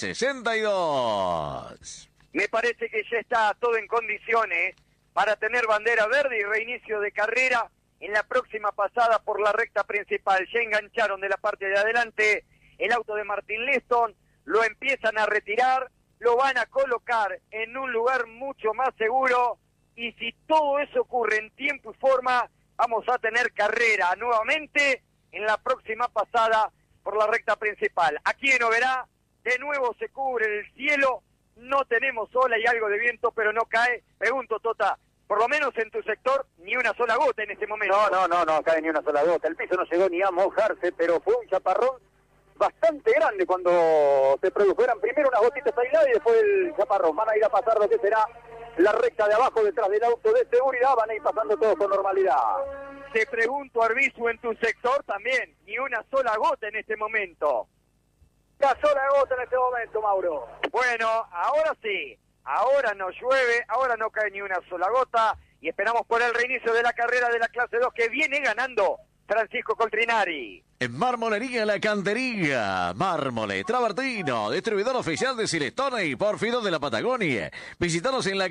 62. Me parece que ya está todo en condiciones para tener bandera verde y reinicio de carrera en la próxima pasada por la recta principal. Ya engancharon de la parte de adelante el auto de Martín Leston, lo empiezan a retirar, lo van a colocar en un lugar mucho más seguro, y si todo eso ocurre en tiempo y forma, vamos a tener carrera nuevamente en la próxima pasada por la recta principal. Aquí en Oberá, de nuevo se cubre el cielo, no tenemos ola y algo de viento, pero no cae. Pregunto, Tota, por lo menos en tu sector, ni una sola gota en este momento. No cae ni una sola gota. El piso no llegó ni a mojarse, pero fue un chaparrón bastante grande cuando se produjeran primero unas gotitas aisladas y después el chaparrón. Van a ir a pasar lo que será la recta de abajo detrás del auto de seguridad, van a ir pasando todos con normalidad. Te pregunto, Arbizu, en tu sector también, ni una sola gota en este momento. Una sola gota en este momento, Mauro. Bueno, ahora sí, ahora no llueve, ahora no cae ni una sola gota, y esperamos por el reinicio de la carrera de la clase 2 que viene ganando Francisco Coltrinari. En Marmolería La Cantería, Mármole, Travertino, distribuidor oficial de Silestone y Pórfido de la Patagonia. Visítanos en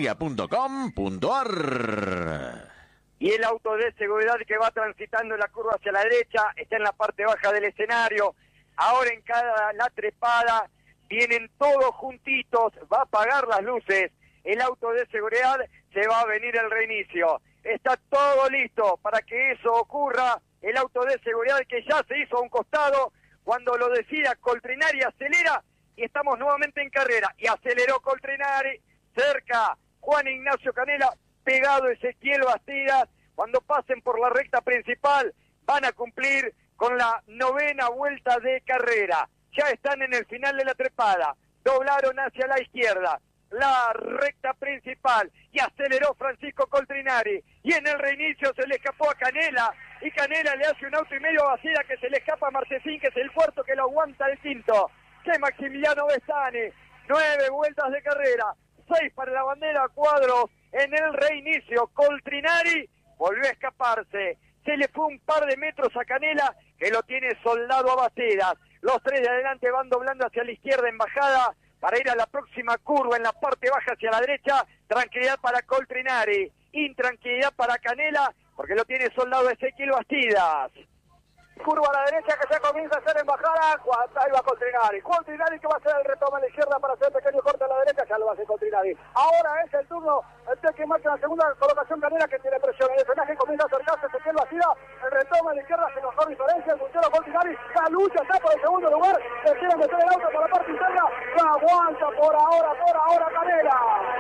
lacantería.com.ar. Y el auto de seguridad que va transitando la curva hacia la derecha está en la parte baja del escenario. Ahora en la trepada vienen todos juntitos, va a apagar las luces. El auto de seguridad, se va a venir el reinicio. Está todo listo para que eso ocurra. El auto de seguridad que ya se hizo a un costado, cuando lo decida Coltrinari acelera y estamos nuevamente en carrera. Y aceleró Coltrinari, cerca Juan Ignacio Canela, pegado Ezequiel Bastidas. Cuando pasen por la recta principal van a cumplir con la 9ª vuelta de carrera. Ya están en el final de la trepada, doblaron hacia la izquierda la recta principal y aceleró Francisco Coltrinari, y en el reinicio se le escapó a Canela, y Canela le hace un auto y medio vacía que se le escapa a Martesín, que es el cuarto que lo aguanta el quinto, que Maximiliano Vestani. 9 vueltas de carrera, 6 para la bandera, Cuadros en el reinicio. Coltrinari volvió a escaparse, se le fue un par de metros a Canela, que lo tiene soldado a Bastidas. Los 3 de adelante van doblando hacia la izquierda en bajada para ir a la próxima curva en la parte baja hacia la derecha. Tranquilidad para Coltrinari, intranquilidad para Canela, porque lo tiene soldado Ezequiel Bastidas. Curva a la derecha que ya comienza a ser embajada, ahí va Coltrinari. Coltrinari que va a hacer el retoma a la izquierda para hacer el pequeño corte a la derecha, ya lo va a hacer Coltrinari. Ahora es el turno, el que marca la segunda colocación Canela, que tiene presión. El frenaje comienza a acercarse, Ezequiel Bastidas, el retoma a la izquierda, sin mejor diferencia, el puntero Coltrinari, la lucha está por el segundo lugar, se quiere meter el auto por la parte interna, la aguanta por ahora Canela.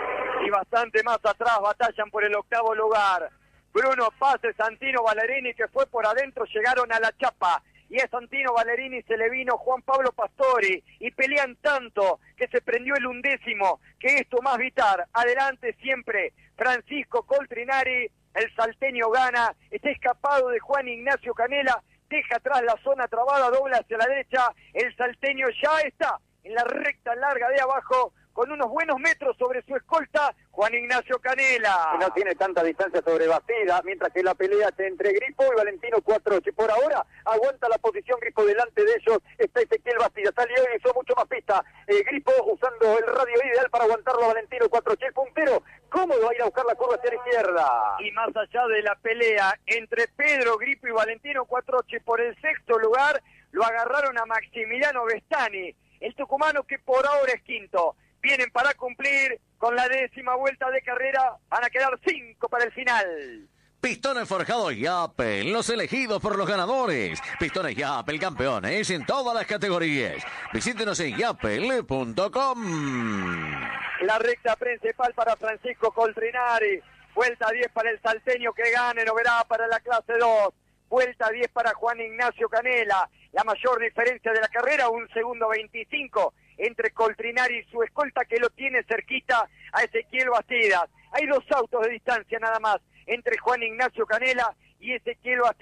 Y bastante más atrás batallan por el 8º lugar. Bruno Pase, Santino Ballerini, que fue por adentro, llegaron a la chapa. Y a Santino Ballerini se le vino Juan Pablo Pastori. Y pelean tanto que se prendió el 11º, que es Tomás Vitar. Adelante siempre Francisco Coltrinari, el salteño gana. Está escapado de Juan Ignacio Canela. Deja atrás la zona trabada, dobla hacia la derecha. El salteño ya está en la recta larga de abajo, con unos buenos metros sobre su escolta, Juan Ignacio Canela. No tiene tanta distancia sobre Bastidas, mientras que la pelea está entre Grifo y Valentino Cuatrochi. Por ahora aguanta la posición Grifo, delante de ellos está Ezequiel Bastidas. Salió y hizo mucho más pista. Grifo usando el radio ideal para aguantarlo a Valentino Cuatrochi. El puntero cómodo va a ir a buscar la curva hacia la izquierda. Y más allá de la pelea entre Pedro Grifo y Valentino Cuatrochi por el 6º lugar, lo agarraron a Maximiliano Vestani, el tucumano que por ahora es quinto. Vienen para cumplir con la 10ª vuelta de carrera. Van a quedar 5 para el final. Pistones Forjados Yape, los elegidos por los ganadores. Pistones Yape, campeones en todas las categorías. Visítenos en yapel.com. La recta principal para Francisco Coltrinari. Vuelta 10 para el salteño que gane, no verá para la clase 2. Vuelta 10 para Juan Ignacio Canela. La mayor diferencia de la carrera, 1 segundo 25 entre Coltrinari y su escolta, que lo tiene cerquita a Ezequiel Bastidas. Hay 2 autos de distancia nada más entre Juan Ignacio Canela y Ezequiel Bastidas.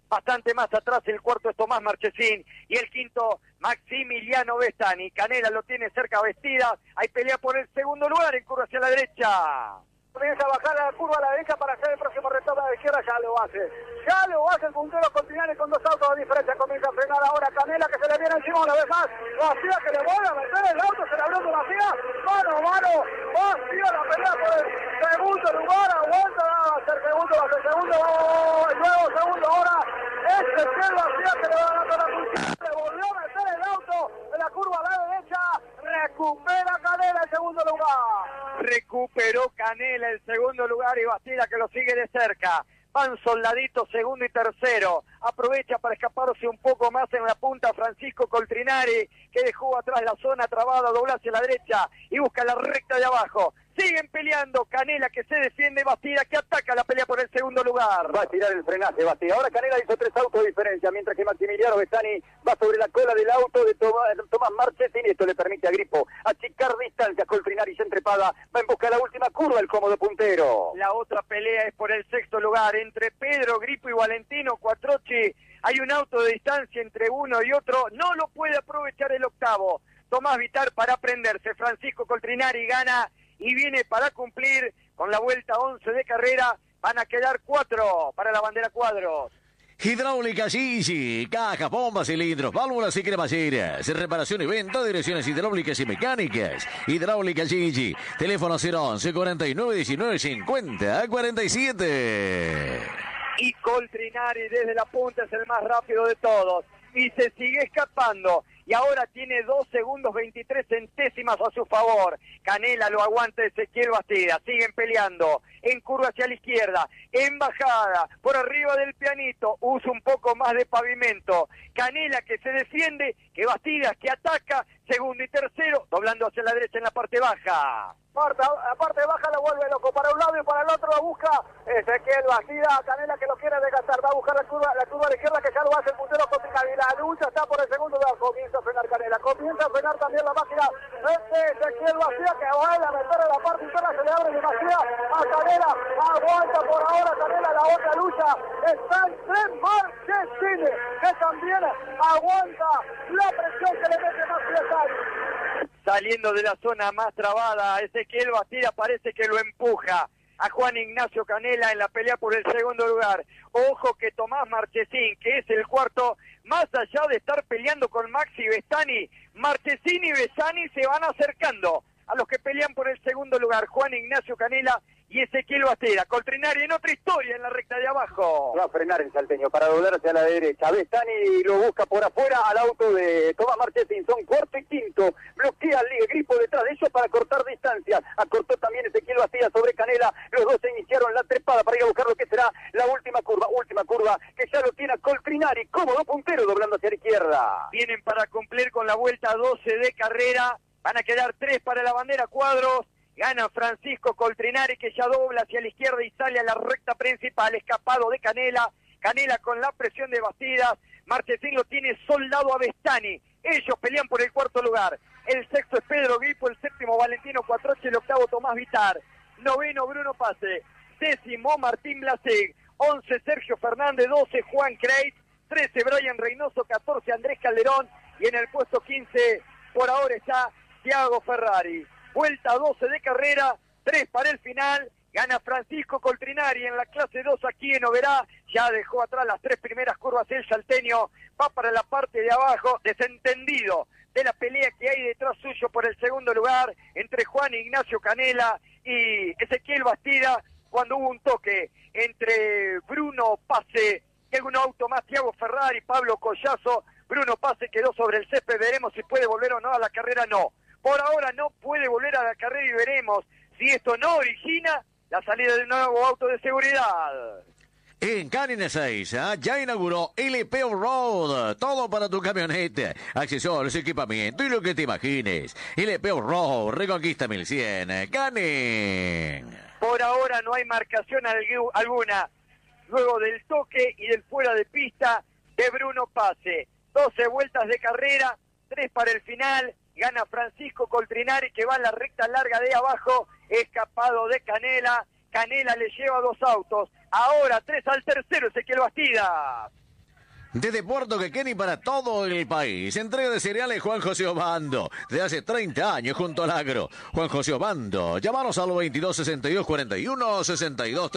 Bastante más atrás el cuarto es Tomás Marchesín y el quinto Maximiliano Vestani. Canela lo tiene cerca Vestida, hay pelea por el segundo lugar en curva hacia la derecha. Comienza a bajar la curva a la derecha para hacer el próximo retorno a la izquierda, ya lo hace el puntero Coltrinari con 2 autos de diferencia, comienza a frenar ahora Canela que se le viene encima una vez más, Vacía que le vuelve a meter el auto, se le abrió de Vacía, mano a mano, Vacía la pelea por el segundo lugar, aguanta, va a ser segundo, luego segundo ahora, Vacía que le va ganando la pulsera, le volvió a meter el auto en la curva a la derecha, recupera Canela el segundo lugar. Recuperó Canela el segundo lugar y Bastida que lo sigue de cerca. Van soldaditos segundo y tercero. Aprovecha para escaparse un poco más en la punta Francisco Coltrinari, que dejó atrás la zona trabada, dobla hacia la derecha y busca la recta de abajo. Siguen peleando, Canela que se defiende, Bastida que ataca la pelea por el segundo lugar. Va a tirar el frenaje Bastida. Ahora Canela hizo 3 autos de diferencia, mientras que Maximiliano Vestani va sobre la cola del auto de Tomás Marchesín y esto le permite a Grippo achicar distancia. Coltrinari ya entrepada, va en busca de la última curva el cómodo puntero. La otra pelea es por el sexto lugar, entre Pedro Grippo y Valentino Quattrocchi. Hay un auto de distancia entre uno y otro, no lo puede aprovechar el octavo. Tomás Vitar para prenderse, Francisco Coltrinari gana y viene para cumplir con la vuelta 11 de carrera. Van a quedar 4 para la bandera cuadros. Hidráulica Gigi, cajas, bombas, cilindros, válvulas y cremalleras, reparación y venta de direcciones hidráulicas y mecánicas. Hidráulica Gigi, teléfono 011 49 19 50 47. Y Coltrinari desde la punta es el más rápido de todos y se sigue escapando. Y ahora tiene 2 segundos 23 centésimas a su favor. Canela lo aguanta Ezequiel Bastida. Siguen peleando. En curva hacia la izquierda. En bajada. Por arriba del pianito. Usa un poco más de pavimento. Canela que se defiende. Que Bastida que ataca. Segundo y tercero. Doblando hacia la derecha en la parte baja. La parte baja lo vuelve loco. Para un lado y para el otro lo busca Ezequiel Bastida. Canela que lo quiere desgastar. Va a buscar la curva a la izquierda que ya lo hace el puntero Coltrinari. La lucha está por el segundo lugar. Comienza a frenar Canela, comienza a frenar también la máquina Ezequiel Bastida que va a meter en la parte interna, se le abre demasiado a Canela, aguanta por ahora Canela la otra lucha, está entre Marchesín que también aguanta la presión que le mete Marchesín. Saliendo de la zona más trabada, Ezequiel Bastida parece que lo empuja a Juan Ignacio Canela en la pelea por el segundo lugar. Ojo que Tomás Marchesín, que es el cuarto, más allá de estar peleando con Maxi Vestani, Marchesín y Vestani se van acercando a los que pelean por el segundo lugar, Juan Ignacio Canela y Ezequiel Bastida. Coltrinari en otra historia en la recta de abajo. Va a frenar el salteño para doblarse a la derecha. Vestani lo busca por afuera al auto de Tomás Marchesín. Son cuarto y quinto. Bloquea el Grippo detrás de ellos para cortar distancias. Acortó también Ezequiel Bastida sobre Canela. Los dos se iniciaron la trepada para ir a buscar lo que será la última curva. Última curva que ya lo tiene a Coltrinari. Cómodo puntero doblando hacia la izquierda. Vienen para cumplir con la vuelta 12 de carrera. Van a quedar 3 para la bandera cuadros. Gana Francisco Coltrinari que ya dobla hacia la izquierda y sale a la recta principal. Escapado de Canela. Canela con la presión de Bastidas. Marchesín lo tiene soldado a Vestani. Ellos pelean por el cuarto lugar. El sexto es Pedro Grippo, el séptimo Valentino Quattrocchi, el octavo Tomás Vitar. Noveno Bruno Pase. Décimo Martín Blasig. 11 Sergio Fernández. 12 Juan Creit. 13 Brian Reynoso. 14 Andrés Calderón. Y en el puesto 15 por ahora está Thiago Ferrari. Vuelta 12 de carrera, 3 para el final, gana Francisco Coltrinari en la clase 2 aquí en Oberá, ya dejó atrás las 3 primeras curvas el salteño, va para la parte de abajo, desentendido de la pelea que hay detrás suyo por el segundo lugar, entre Juan Ignacio Canela y Ezequiel Bastida, cuando hubo un toque entre Bruno Pase y algún auto más, Thiago Ferrari, Pablo Collazo. Bruno Pase quedó sobre el césped, veremos si puede volver o no a la carrera, no. Por ahora no puede volver a la carrera y veremos si esto no origina la salida de un nuevo auto de seguridad. En Canines 6 ya inauguró LP Road, todo para tu camioneta, accesorios, equipamiento y lo que te imagines. LP Road, Reconquista 1100, Canines. Por ahora no hay marcación alguna, luego del toque y del fuera de pista de Bruno Pase. 12 vueltas de carrera, 3 para el final. Gana Francisco Coltrinari que va en la recta larga de abajo, escapado de Canela. Canela le lleva 2 autos, ahora 3 al tercero Ezequiel Bastida. Desde Puerto Quequén y para todo el país. Entrega de cereales Juan José Obando. De hace 30 años junto al agro. Juan José Obando. Llámanos al 22 62 41 62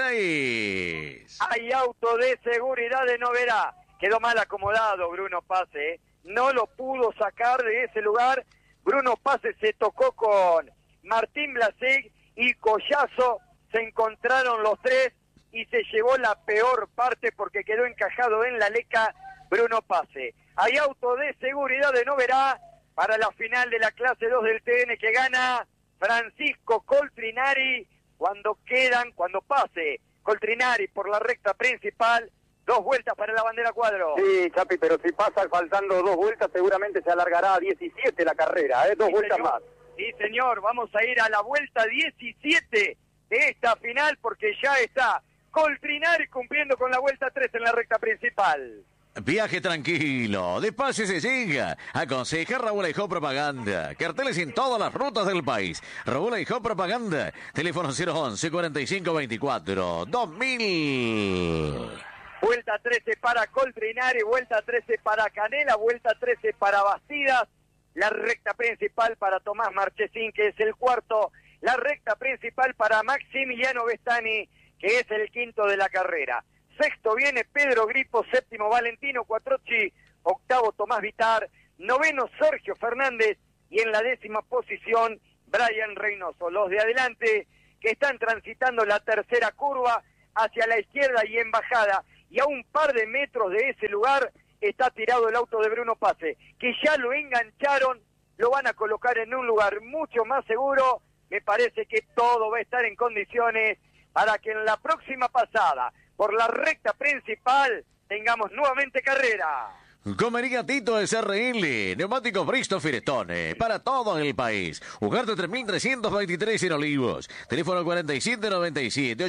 36. Hay auto de seguridad de Noverá. Quedó mal acomodado Bruno Pase. No lo pudo sacar de ese lugar. Bruno Pase se tocó con Martín Blasig y Collazo. Se encontraron los tres y se llevó la peor parte porque quedó encajado en la leca Bruno Pase. Hay auto de seguridad de Noverá para la final de la clase 2 del TN que gana Francisco Coltrinari cuando pase Coltrinari por la recta principal. 2 vueltas para la bandera cuadro. Sí, Chapi, pero si pasa faltando 2 vueltas seguramente se alargará a 17 la carrera, 2 vueltas señor. más. Sí, señor, vamos a ir a la vuelta 17 de esta final porque ya está Coltrinari cumpliendo con la vuelta 3 en la recta principal. Viaje tranquilo, despacio se llega. Aconseja Raúl Aijó Propaganda. Carteles en todas las rutas del país. Raúl Aijó Propaganda. Teléfono 011 45 24 2000. Vuelta 13 para Coltrinari, vuelta 13 para Canela, vuelta 13 para Bastidas. La recta principal para Tomás Marchesín, que es el cuarto. La recta principal para Maximiliano Vestani, que es el quinto de la carrera. Sexto viene Pedro Gripo, séptimo Valentino Quattrocchi, octavo Tomás Vitar, noveno Sergio Fernández y en la 10ª posición Brian Reynoso. Los de adelante que están transitando la tercera curva hacia la izquierda y en bajada, y a un par de metros de ese lugar está tirado el auto de Bruno Pase, que ya lo engancharon, lo van a colocar en un lugar mucho más seguro. Me parece que todo va a estar en condiciones para que en la próxima pasada por la recta principal tengamos nuevamente carrera. Comería Tito SRL, neumáticos Bristol Firestone, para todo el país. Ugarte 3323 en Olivos. Teléfono 4797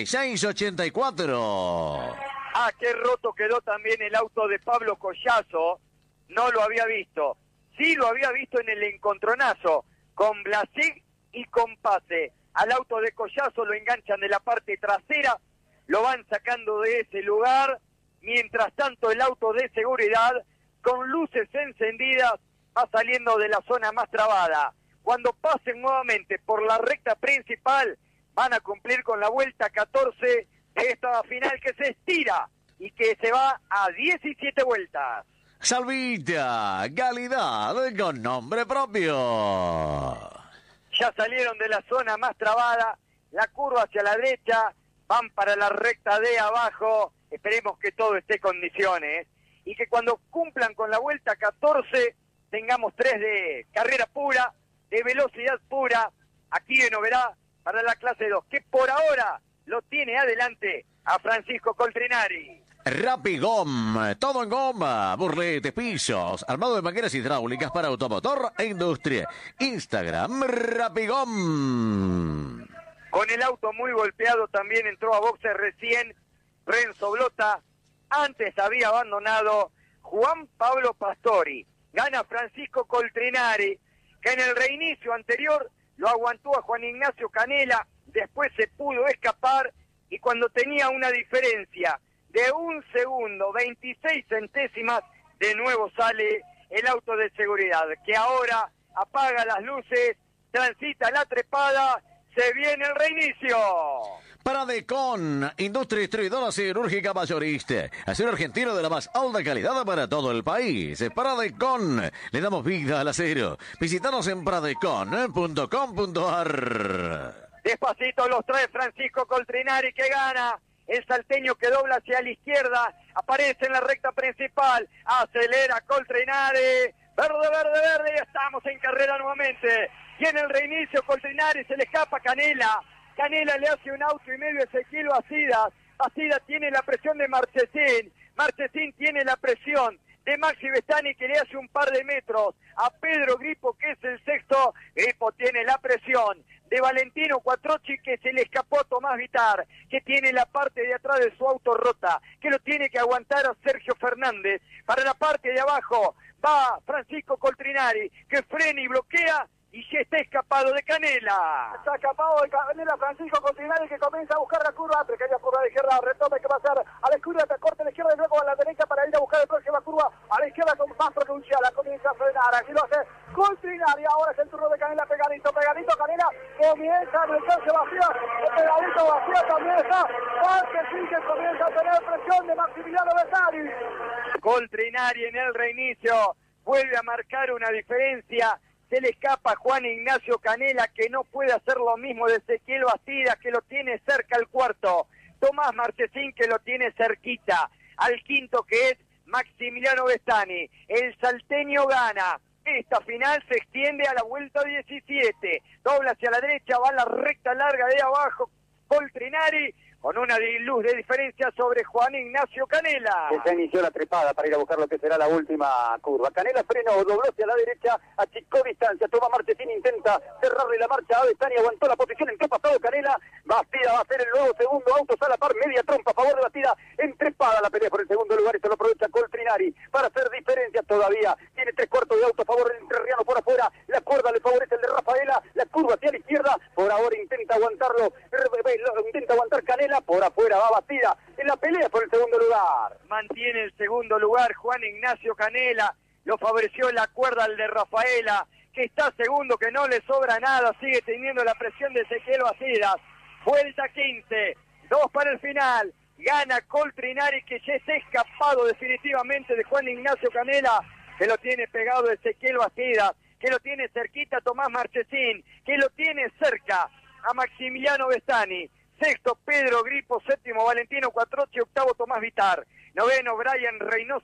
8684. Ah, qué roto quedó también el auto de Pablo Collazo. No lo había visto. Sí lo había visto en el encontronazo con Blasig y con Pase. Al auto de Collazo lo enganchan de la parte trasera, lo van sacando de ese lugar. Mientras tanto, el auto de seguridad, con luces encendidas, va saliendo de la zona más trabada. Cuando pasen nuevamente por la recta principal, van a cumplir con la vuelta 14 de esta final que se estira y que se va a 17 vueltas. Salvita, calidad con nombre propio. Ya salieron de la zona más trabada, la curva hacia la derecha, van para la recta de abajo. Esperemos que todo esté en condiciones y que cuando cumplan con la vuelta 14 tengamos 3 de carrera pura, de velocidad pura, aquí en Noverá para la clase 2, que por ahora lo tiene adelante a Francisco Coltrinari. Rapigom, todo en goma, burletes, pisos, armado de mangueras hidráulicas para automotor e industria. Instagram, Rapigom. Con el auto muy golpeado también entró a boxe recién Renzo Blota. Antes había abandonado Juan Pablo Pastori. Gana Francisco Coltrinari, que en el reinicio anterior lo aguantó a Juan Ignacio Canela, después se pudo escapar y cuando tenía una diferencia de 1 segundo, 26 centésimas, de nuevo sale el auto de seguridad, que ahora apaga las luces, transita la trepada, se viene el reinicio. Paradecon, industria distribuidora cirúrgica mayorista. Acero argentino de la más alta calidad para todo el país. Paradecon, le damos vida al acero. Visítanos en paradecon.com.ar. Despacito los trae Francisco Coltrinari, que gana. El salteño que dobla hacia la izquierda, aparece en la recta principal, acelera Coltrinari, verde, verde, verde, y estamos en carrera nuevamente. Y en el reinicio Coltrinari se le escapa Canela. Canela le hace un auto y medio a Ezequiel Bastidas. Bastidas tiene la presión de Marchesín. Marchesín tiene la presión de Maxi Vestani, que le hace un par de metros a Pedro Gripo, que es el sexto. Gripo tiene la presión de Valentino Quattrocchi, que se le escapó a Tomás Vitar, que tiene la parte de atrás de su auto rota, que lo tiene que aguantar a Sergio Fernández. Para la parte de abajo va Francisco Coltrinari, que frena y bloquea, y ya está escapado de Canela. Está escapado de Canela Francisco Coltrinari, que comienza a buscar la curva, pequeña curva de izquierda, retome que va a ser a la izquierda, te corta a la izquierda y luego a la derecha para ir a buscar la próxima curva, a la izquierda con más pronunciada, comienza a frenar, aquí lo hace Coltrinari, ahora es el turno de Canela, pegadito, Canela, comienza a meterse vacía, pegadito vacía también está, Marchesín que comienza a tener presión de Maximiliano Bettari. Coltrinari en el reinicio vuelve a marcar una diferencia. Se le escapa a Juan Ignacio Canela, que no puede hacer lo mismo de Ezequiel Bastidas, que lo tiene cerca al cuarto. Tomás Marchesín, que lo tiene cerquita. Al quinto, que es Maximiliano Bestani. El salteño gana. Esta final se extiende a la vuelta 17. Dobla hacia la derecha, va a la recta larga de abajo. Coltrinari, con una luz de diferencia sobre Juan Ignacio Canela. Se inició la trepada para ir a buscar lo que será la última curva. Canela frenó, dobló hacia la derecha, achicó distancia, toma Marchesín, intenta cerrarle la marcha a Bestani, aguantó la posición, ¿en qué ha pasado Canela? Bastida va a ser el nuevo segundo, autos a la par, media trompa a favor de Bastida, entrepada la pelea por el segundo lugar, esto lo aprovecha Coltrinari para hacer diferencia todavía. Tiene 3/4 de auto a favor del entrerriano por afuera, la cuerda le favorece el de Rafaela, la curva hacia la izquierda, por ahora intenta aguantarlo, intenta aguantar Canela, por afuera va Bastida en la pelea por el segundo lugar. Mantiene el segundo lugar Juan Ignacio Canela, lo favoreció la cuerda al de Rafaela, que está segundo, que no le sobra nada, sigue teniendo la presión de Ezequiel Bastidas. Vuelta 15, 2 para el final, gana Coltrinari, que ya se ha escapado definitivamente de Juan Ignacio Canela, que lo tiene pegado Ezequiel Bastidas, que lo tiene cerquita Tomás Marchesín, que lo tiene cerca a Maximiliano Bestani. Sexto, Pedro Gripo. Séptimo, Valentino Cuatrocchi. Octavo, Tomás Vitar. Noveno, Brian Reynoso.